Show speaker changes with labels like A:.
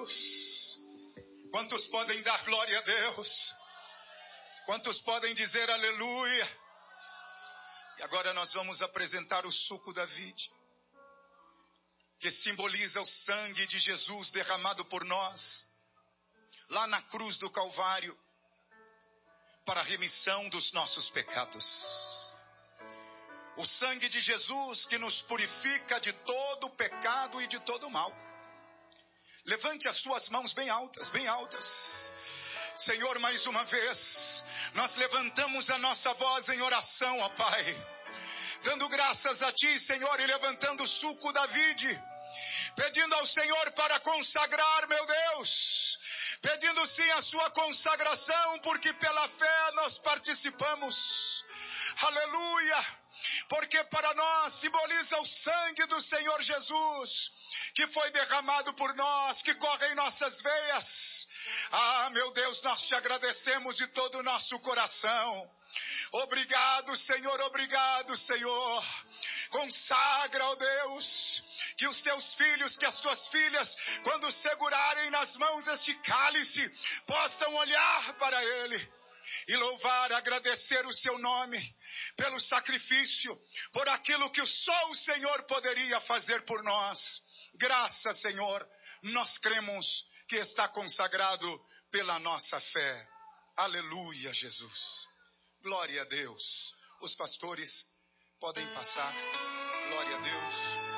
A: Deus? Quantos podem dar glória a Deus? Quantos podem dizer aleluia? E agora nós vamos apresentar o suco da vide, que simboliza o sangue de Jesus derramado por nós, lá na cruz do Calvário, para a remissão dos nossos pecados. O sangue de Jesus que nos purifica de todo pecado e de todo mal. Levante as suas mãos bem altas, bem altas. Senhor, mais uma vez, nós levantamos a nossa voz em oração, ó Pai, dando graças a Ti, Senhor, e levantando o suco da vide, pedindo ao Senhor para consagrar, meu Deus, pedindo sim a sua consagração, porque pela fé nós participamos, aleluia, porque para nós simboliza o sangue do Senhor Jesus, que foi derramado por nós, que corre em nossas veias. Ah, meu Deus, nós te agradecemos de todo o nosso coração. Obrigado, Senhor, obrigado, Senhor. Consagra, ó Deus, que os teus filhos, que as tuas filhas, quando segurarem nas mãos este cálice, possam olhar para ele e louvar, agradecer o seu nome pelo sacrifício, por aquilo que só o Senhor poderia fazer por nós. Graças, Senhor, nós cremos que está consagrado pela nossa fé. Aleluia, Jesus. Glória a Deus. Os pastores podem passar. Glória a Deus.